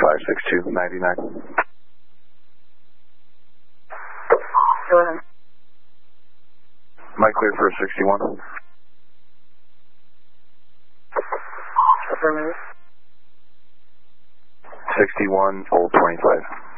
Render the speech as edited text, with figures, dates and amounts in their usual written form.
56299. Go ahead. Mike clear for 61. Affirmative. 61, old 25.